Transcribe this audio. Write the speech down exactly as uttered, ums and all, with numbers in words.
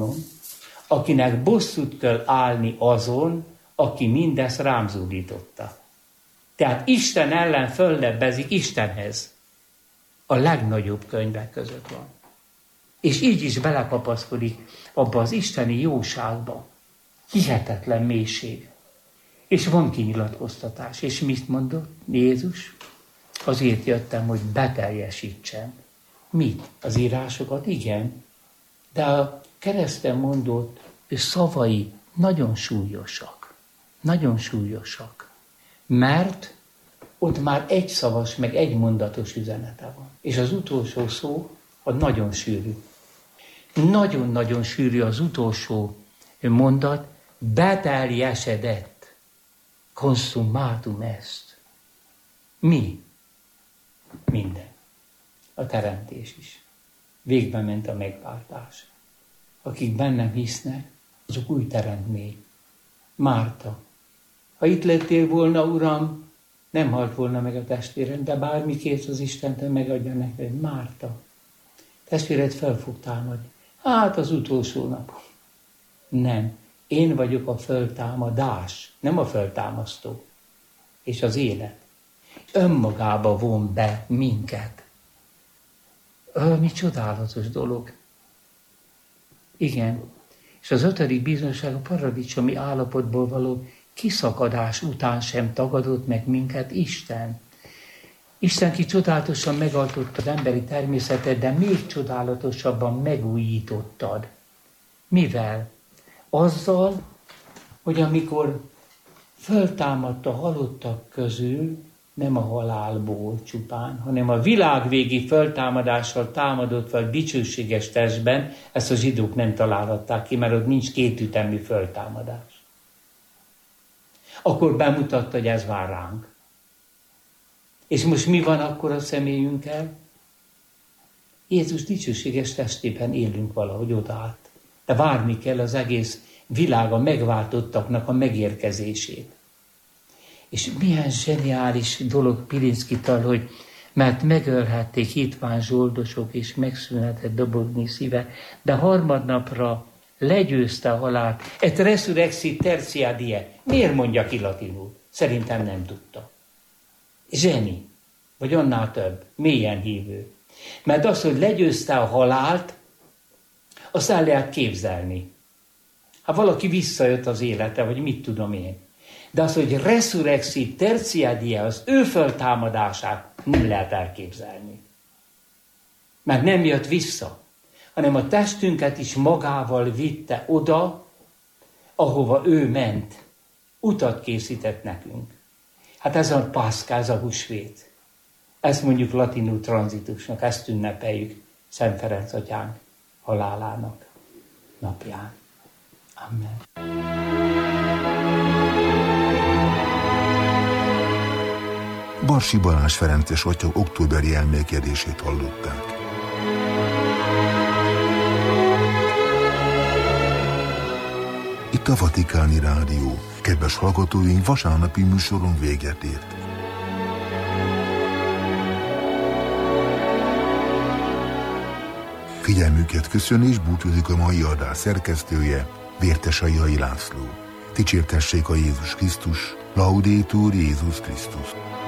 trónon, akinek bosszút kell állni azon, aki mindezt rám zúdította. Tehát Isten ellen föllebbezik Istenhez. A legnagyobb könyvek között van. És így is belekapaszkodik abba az isteni jóságba. Hihetetlen mélység. És van kinyilatkoztatás. És mit mondott Jézus? Azért jöttem, hogy beteljesítsem. Mit? Az írásokat? Igen. De a kereszten mondott szavai nagyon súlyosak. Nagyon súlyosak. Mert ott már egy szavas, meg egy mondatos üzenete van. És az utolsó szó, a nagyon sűrű. Nagyon-nagyon sűrű az utolsó mondat, beteljesedett. Consummatum est. Mi? Minden. A teremtés is. Végbe ment a megváltás. Akik bennem hisznek, azok új teremtmény. Márta. Ha itt lettél volna, Uram, nem halt volna meg a testvérem, de bármikért az Isten te megadja neked. Márta. Testvéred fel fog támadni. Hát az utolsó nap. Nem. Én vagyok a föltámadás, nem a föltámasztó. És az élet. Önmagába von be minket. Mi csodálatos dolog. Igen. És az ötödik bizonyság a paradicsomi állapotból való kiszakadás után sem tagadott meg minket Isten. Isten ki csodálatosan megaltotta az emberi természetet, de még csodálatosabban megújítottad. Mivel? Azzal, hogy amikor föltámadt a halottak közül, nem a halálból csupán, hanem a világvégi föltámadással támadott fel dicsőséges testben, ezt a zsidók nem találhatták ki, mert ott nincs kétütemű föltámadás. Akkor bemutatta, hogy ez vár ránk. És most mi van akkor a személyünkkel? Jézus dicsőséges testében élünk valahogy oda át. De várni kell az egész világ a megváltottaknak a megérkezését. És milyen zseniális dolog Pilinszkital, hogy mert megölhették hitvány zsoldosok, és megszűnhetett dobogni szíve, de harmadnapra legyőzte a halált. Et resurrexit tertia die. Miért mondja ki latinul? Szerintem nem tudta. Zseni, vagy annál több, mélyen hívő. Mert az, hogy legyőzte a halált, azt el lehet képzelni. Ha valaki visszajött az élete, vagy mit tudom én. De az, hogy resurrexit tertia die, az ő föltámadását nem lehet elképzelni. Mert nem jött vissza, hanem a testünket is magával vitte oda, ahova ő ment. Utat készített nekünk. Hát ez a Pászka, ez a húsvét. Ezt mondjuk latinul tranzitusnak, ezt ünnepeljük Szent Ferenc atyánk halálának napján. Amen. Barsi Balázs Ferences atya októberi elmélkedését hallották. Itt a Vatikáni Rádió. Kedves hallgatóink, vasárnapi műsoron véget ért. Figyelmüket köszöni és búcsúzik a mai adás szerkesztője, Vértesai László. Dicsértessék a Jézus Krisztus, Laudétur Jézus Krisztus.